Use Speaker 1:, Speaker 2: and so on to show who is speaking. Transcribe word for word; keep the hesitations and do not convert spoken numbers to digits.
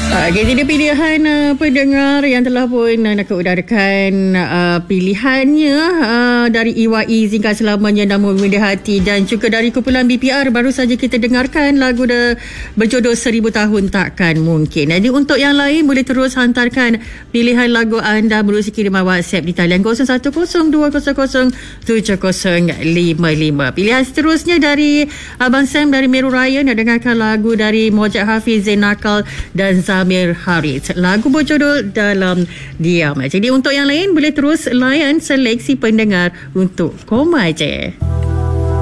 Speaker 1: Okay, jadi pilihan uh, pendengar yang telah pun uh, nak udarakan uh, pilihannya uh, dari I Y E Zinkan Selamanya Namun Memindah Hati, dan juga dari kumpulan B P R baru saja kita dengarkan lagu de, berjodoh Seribu Tahun Takkan Mungkin. Jadi untuk yang lain boleh terus hantarkan pilihan lagu anda melalui kiriman WhatsApp di talian kosong satu kosong dua kosong kosong tujuh kosong lima lima. Pilihan seterusnya dari Abang Sam dari Meru Raya, nak dengarkan lagu dari Mojak Hafiz, Zain Nakal dan Zamir Harith, lagu berjudul Dalam Diam. Jadi untuk yang lain boleh terus layan seleksi pendengar untuk Koma Je.